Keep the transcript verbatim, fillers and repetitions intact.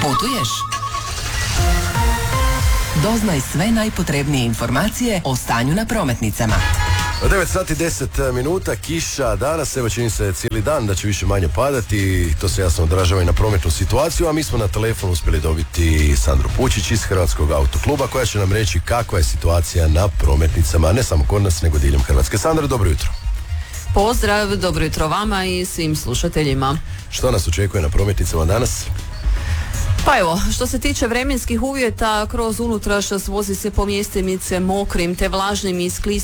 Putuješ? Doznaj sve najpotrebnije informacije o stanju na prometnicama. devet sati deset minuta, kiša danas, evo čini se cijeli dan da će više manje padati, to se jasno odražava i na prometnu situaciju, a mi smo na telefonu uspjeli dobiti Sandru Pučić iz Hrvatskog autokluba koja će nam reći kakva je situacija na prometnicama, ne samo kod nas nego diljem Hrvatske. Sandra, dobro jutro. Pozdrav, dobro jutro vama i svim slušateljima. Što nas očekuje na prometnicama danas? Pa evo, što se tiče vremenskih uvjeta, kroz unutrašnjost vozi se po mjestimice mokrim te vlažnim i skliskim